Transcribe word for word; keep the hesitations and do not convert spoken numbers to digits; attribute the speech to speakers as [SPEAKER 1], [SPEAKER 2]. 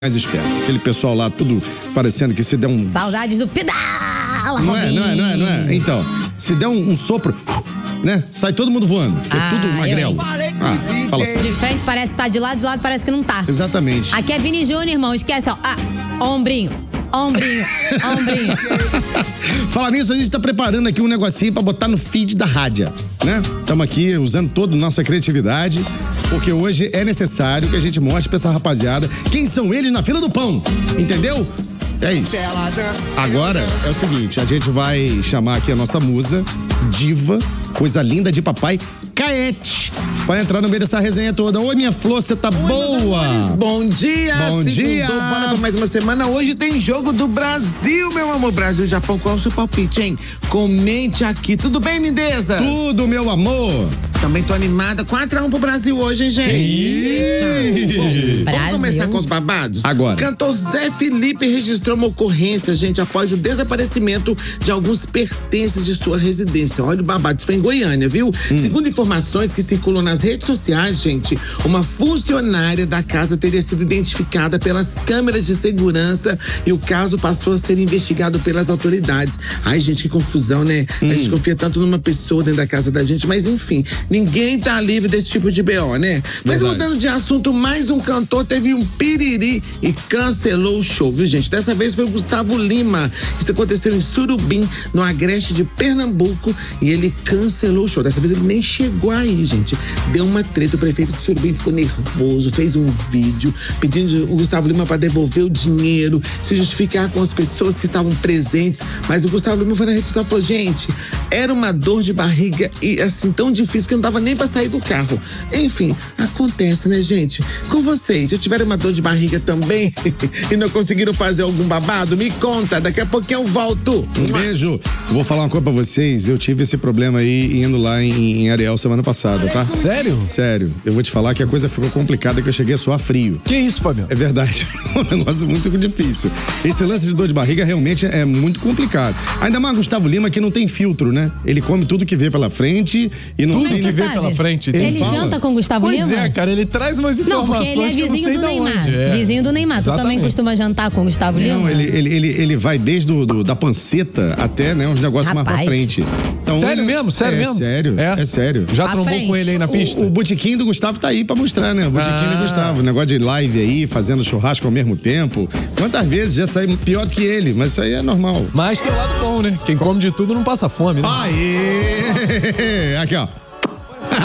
[SPEAKER 1] mais esperto. Aquele pessoal lá, tudo parecendo que se der um...
[SPEAKER 2] Saudades do pedala,
[SPEAKER 1] Não é, não é, não é, não é? Então, se der um, um sopro, né? Sai todo mundo voando. É
[SPEAKER 2] Ah,
[SPEAKER 1] tudo magrelo.
[SPEAKER 2] eu,
[SPEAKER 1] Ah, fala assim.
[SPEAKER 2] De frente parece que tá de lado, de lado parece que não tá.
[SPEAKER 1] Exatamente.
[SPEAKER 2] Aqui é Vini Júnior, irmão. Esquece, ó. Ah, ombrinho, ombrinho, ombrinho.
[SPEAKER 1] Falar nisso, a gente tá preparando aqui um negocinho pra botar no feed da rádio, né? Estamos aqui usando toda a nossa criatividade, porque hoje é necessário que a gente mostre pra essa rapaziada quem são eles na fila do pão, entendeu? É isso. Agora é o seguinte, a gente vai chamar aqui a nossa musa, diva, coisa linda de papai, Caete. Vai entrar no meio dessa resenha toda. Oi, minha flor, você tá Oi, boa?
[SPEAKER 3] Bom dia.
[SPEAKER 1] Bom dia.
[SPEAKER 3] Bora pra mais uma semana. Hoje tem jogo do Brasil, meu amor. Brasil e Japão, qual é o seu palpite, hein? Comente aqui. Tudo bem, lindeza?
[SPEAKER 1] Tudo, meu amor.
[SPEAKER 3] Também tô animada. quatro a um pro Brasil hoje, hein, gente?
[SPEAKER 1] Que...
[SPEAKER 3] Bom, vamos começar com os babados?
[SPEAKER 1] Agora.
[SPEAKER 3] Cantor Zé Felipe registrou uma ocorrência, gente, após o desaparecimento de alguns pertences de sua residência. Olha o babado, isso foi em Goiânia, viu? Hum. Segundo informações que circulam nas redes sociais, gente, uma funcionária da casa teria sido identificada pelas câmeras de segurança e o caso passou a ser investigado pelas autoridades. Ai, gente, que confusão, né? Hum. A gente confia tanto numa pessoa dentro da casa da gente, mas enfim, ninguém tá livre desse tipo de B O, né? Mas Verdade. Mudando de assunto, mais um cantor teve um piriri e cancelou o show, viu, gente? Dessa vez foi o Gustavo Lima. Isso aconteceu em Surubim, no Agreste de Pernambuco, e ele cancelou o show. Dessa vez ele nem chegou aí, gente. Deu uma treta, o prefeito de Surubim ficou nervoso, fez um vídeo pedindo o Gustavo Lima para devolver o dinheiro, se justificar com as pessoas que estavam presentes. Mas o Gustavo Lima foi na rede social e falou, gente, era uma dor de barriga e assim, tão difícil que não dava nem pra sair do carro. Enfim, acontece, né, gente? Com vocês, já tiveram uma dor de barriga também e não conseguiram fazer algum babado? Me conta, daqui a pouquinho eu volto.
[SPEAKER 1] Um beijo. Eu vou falar uma coisa pra vocês, eu tive esse problema aí indo lá em, em Ariel semana passada, tá?
[SPEAKER 4] Sério?
[SPEAKER 1] Sério. Eu vou te falar que a coisa ficou complicada, que eu cheguei a suar frio.
[SPEAKER 4] Que isso, Fabiano?
[SPEAKER 1] É verdade. Um negócio muito difícil. Esse lance de dor de barriga realmente é muito complicado. Ainda mais Gustavo Lima, que não tem filtro, né? Ele come tudo que vê pela frente e não
[SPEAKER 4] tudo
[SPEAKER 1] tem...
[SPEAKER 4] que vê pela frente.
[SPEAKER 2] Ele, ele
[SPEAKER 1] fala.
[SPEAKER 2] janta com Gustavo
[SPEAKER 4] pois
[SPEAKER 2] Lima?
[SPEAKER 4] Pois é, cara, ele traz umas informações.
[SPEAKER 2] Não, porque ele é vizinho do Neymar.
[SPEAKER 4] É.
[SPEAKER 2] Vizinho do Neymar.
[SPEAKER 4] Exatamente.
[SPEAKER 2] Tu também costuma jantar com o Gustavo Lima?
[SPEAKER 1] Não, ele, ele, ele, ele vai desde do, do, da panceta até, né, uns negócios
[SPEAKER 2] Rapaz.
[SPEAKER 1] mais pra frente. Então,
[SPEAKER 4] sério
[SPEAKER 1] ele,
[SPEAKER 4] mesmo? Sério
[SPEAKER 1] é,
[SPEAKER 4] mesmo?
[SPEAKER 1] Sério, é, é sério.
[SPEAKER 4] Já
[SPEAKER 2] À
[SPEAKER 4] trombou
[SPEAKER 2] frente.
[SPEAKER 4] com ele aí na pista?
[SPEAKER 1] O, o botequim do Gustavo tá aí pra mostrar, né? O botequim ah. do Gustavo. O negócio de live aí, fazendo churrasco ao mesmo tempo. Quantas vezes já saí pior do que ele, mas isso aí é normal.
[SPEAKER 4] Mas tem o lado bom, né? Quem come de tudo não passa fome, né?
[SPEAKER 1] Aê! Aqui, ó.